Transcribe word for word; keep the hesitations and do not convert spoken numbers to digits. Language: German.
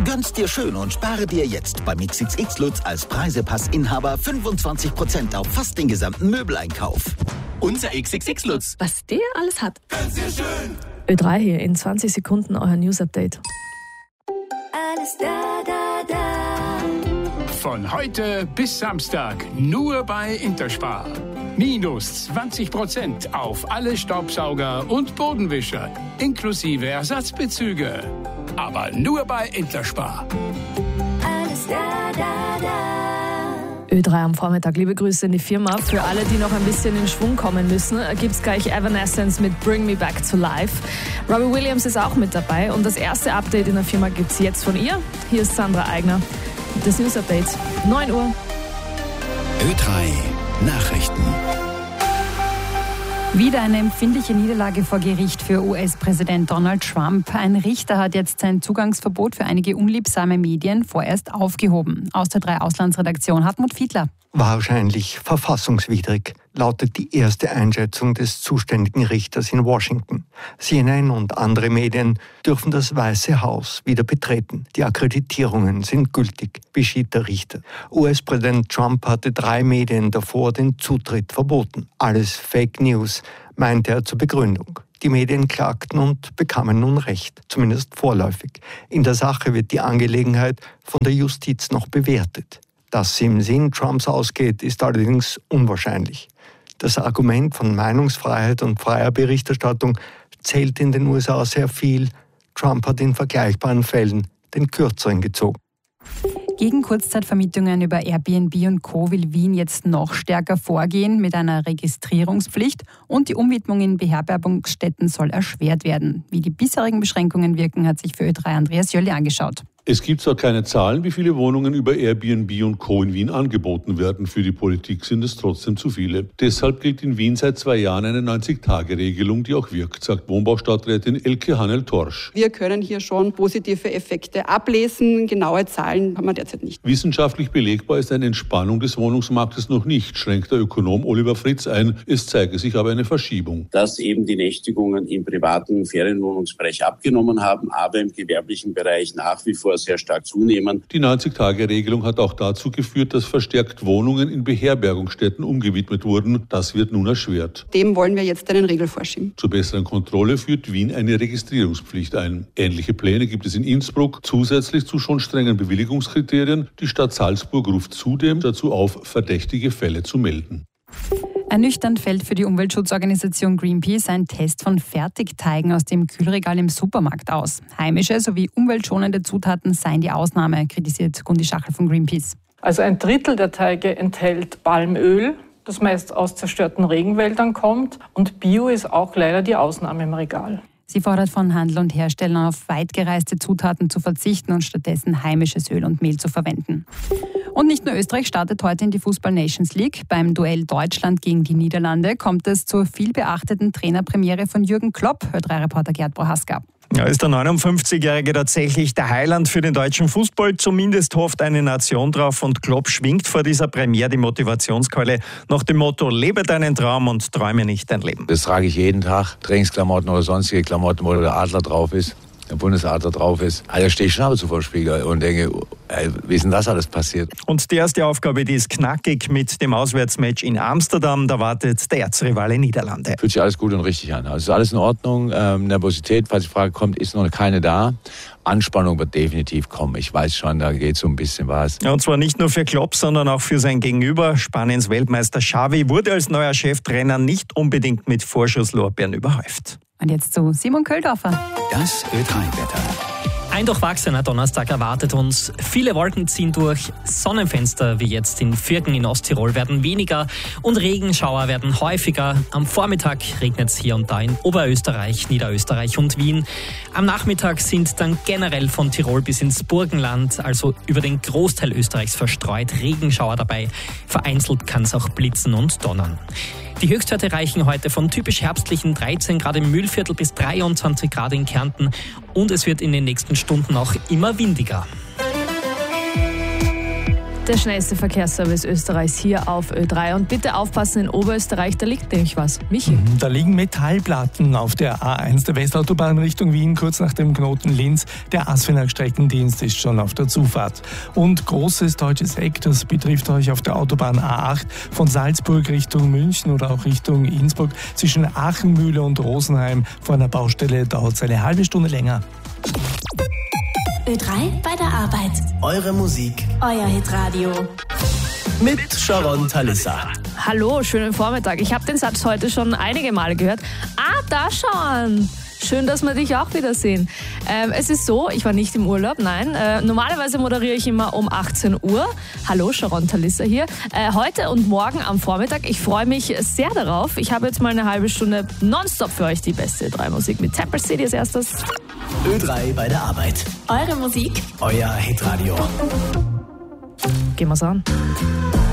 Gönn's dir schön und spare dir jetzt beim X X X Lutz als Preisepass-Inhaber fünfundzwanzig Prozent auf fast den gesamten Möbeleinkauf. Unser X X X Lutz. Was der alles hat. Gönn's dir schön. Ö drei hier, in zwanzig Sekunden euer News-Update. Alles da, da, da. Von heute bis Samstag nur bei Interspar. Minus zwanzig Prozent auf alle Staubsauger und Bodenwischer, inklusive Ersatzbezüge. Aber nur bei Interspar. Alles da, da, da. Ö drei am Vormittag. Liebe Grüße in die Firma. Für alle, die noch ein bisschen in Schwung kommen müssen, gibt's gleich Evanescence mit Bring Me Back to Life. Robbie Williams ist auch mit dabei und das erste Update in der Firma gibt's jetzt von ihr. Hier ist Sandra Eigner. Das News Update. neun Uhr. Ö drei Nachrichten. Wieder eine empfindliche Niederlage vor Gericht für U S-Präsident Donald Trump. Ein Richter hat jetzt sein Zugangsverbot für einige unliebsame Medien vorerst aufgehoben. Aus der drei Auslandsredaktion Hartmut Fiedler. Wahrscheinlich verfassungswidrig, lautet die erste Einschätzung des zuständigen Richters in Washington. C N N und andere Medien dürfen das Weiße Haus wieder betreten. Die Akkreditierungen sind gültig, beschied der Richter. U S-Präsident Trump hatte drei Medien davor den Zutritt verboten. Alles Fake News, meinte er zur Begründung. Die Medien klagten und bekamen nun Recht, zumindest vorläufig. In der Sache wird die Angelegenheit von der Justiz noch bewertet. Dass sie im Sinn Trumps ausgeht, ist allerdings unwahrscheinlich. Das Argument von Meinungsfreiheit und freier Berichterstattung zählt in den U S A sehr viel. Trump hat in vergleichbaren Fällen den Kürzeren gezogen. Gegen Kurzzeitvermietungen über Airbnb und Co. will Wien jetzt noch stärker vorgehen mit einer Registrierungspflicht und die Umwidmung in Beherbergungsstätten soll erschwert werden. Wie die bisherigen Beschränkungen wirken, hat sich für Ö drei Andreas Jölle angeschaut. Es gibt zwar keine Zahlen, wie viele Wohnungen über Airbnb und Co. in Wien angeboten werden. Für die Politik sind es trotzdem zu viele. Deshalb gilt in Wien seit zwei Jahren eine neunzig-Tage-Regelung, die auch wirkt, sagt Wohnbaustadträtin Elke Hannel-Torsch. Wir können hier schon positive Effekte ablesen. Genaue Zahlen haben wir derzeit nicht. Wissenschaftlich belegbar ist eine Entspannung des Wohnungsmarktes noch nicht, schränkt der Ökonom Oliver Fritz ein. Es zeige sich aber eine Verschiebung. Dass eben die Nächtigungen im privaten Ferienwohnungsbereich abgenommen haben, aber im gewerblichen Bereich nach wie vor sehr stark zunehmen. Die neunzig-Tage-Regelung hat auch dazu geführt, dass verstärkt Wohnungen in Beherbergungsstätten umgewidmet wurden. Das wird nun erschwert. Dem wollen wir jetzt einen Riegel vorschieben. Zur besseren Kontrolle führt Wien eine Registrierungspflicht ein. Ähnliche Pläne gibt es in Innsbruck, zusätzlich zu schon strengen Bewilligungskriterien. Die Stadt Salzburg ruft zudem dazu auf, verdächtige Fälle zu melden. Ernüchternd fällt für die Umweltschutzorganisation Greenpeace ein Test von Fertigteigen aus dem Kühlregal im Supermarkt aus. Heimische sowie umweltschonende Zutaten seien die Ausnahme, kritisiert Gundi Schachel von Greenpeace. Also ein Drittel der Teige enthält Palmöl, das meist aus zerstörten Regenwäldern kommt. Und Bio ist auch leider die Ausnahme im Regal. Sie fordert von Handel und Herstellern auf weit gereiste Zutaten zu verzichten und stattdessen heimisches Öl und Mehl zu verwenden. Und nicht nur Österreich startet heute in die Fußball-Nations League. Beim Duell Deutschland gegen die Niederlande kommt es zur vielbeachteten Trainerpremiere von Jürgen Klopp, Ö drei Reporter Gerd Prohaska. Ja, ist der neunundfünfzigjährige tatsächlich der Heiland für den deutschen Fußball? Zumindest hofft eine Nation drauf und Klopp schwingt vor dieser Premiere die Motivationskeule nach dem Motto: Lebe deinen Traum und träume nicht dein Leben. Das trage ich jeden Tag, Trainingsklamotten oder sonstige Klamotten, wo der Adler drauf ist. Der Bundesadler drauf ist. Also stehe ich schon ab und zu vor dem Spiegel und denke, ey, wie ist denn das alles passiert? Und die erste Aufgabe, die ist knackig mit dem Auswärtsmatch in Amsterdam. Da wartet der Erzrivale Niederlande. Fühlt sich alles gut und richtig an. Also ist alles in Ordnung. Ähm, Nervosität, falls die Frage kommt, ist noch keine da. Anspannung wird definitiv kommen. Ich weiß schon, da geht so ein bisschen was. Ja, und zwar nicht nur für Klopp, sondern auch für sein Gegenüber. Spaniens Weltmeister Xavi wurde als neuer Cheftrainer nicht unbedingt mit Vorschusslorbeeren überhäuft. Und jetzt zu Simon Köldorfer. Das Ö drei Wetter. Ein durchwachsener Donnerstag erwartet uns. Viele Wolken ziehen durch. Sonnenfenster wie jetzt in Vierken in Osttirol werden weniger und Regenschauer werden häufiger. Am Vormittag regnet es hier und da in Oberösterreich, Niederösterreich und Wien. Am Nachmittag sind dann generell von Tirol bis ins Burgenland, also über den Großteil Österreichs verstreut, Regenschauer dabei. Vereinzelt kann es auch blitzen und donnern. Die Höchstwerte reichen heute von typisch herbstlichen dreizehn Grad im Mühlviertel bis dreiundzwanzig Grad in Kärnten und es wird in den nächsten Stunden auch immer windiger. Der schnellste Verkehrsservice Österreichs hier auf Ö drei. Und bitte aufpassen, in Oberösterreich, da liegt nämlich was. Michi? Da liegen Metallplatten auf der A eins der Westautobahn Richtung Wien, kurz nach dem Knoten Linz. Der Asfinag-Streckendienst ist schon auf der Zufahrt. Und großes deutsches Eck, das betrifft euch auf der Autobahn A acht von Salzburg Richtung München oder auch Richtung Innsbruck. Zwischen Achenmühle und Rosenheim vor einer Baustelle dauert es eine halbe Stunde länger. Ö drei bei der Arbeit. Eure Musik. Euer Hitradio. Mit Sharon Talissa. Hallo, schönen Vormittag. Ich habe den Satz heute schon einige Male gehört. Ah, da schauen. Schön, dass wir dich auch wiedersehen. Ähm, es ist so, ich war nicht im Urlaub, nein. Äh, normalerweise moderiere ich immer um achtzehn Uhr. Hallo, Sharon Talissa hier. Äh, heute und morgen am Vormittag. Ich freue mich sehr darauf. Ich habe jetzt mal eine halbe Stunde nonstop für euch die beste Ö drei Musik mit Temple City als erstes. Ö drei bei der Arbeit. Eure Musik. Euer Hitradio. Gehen wir's an.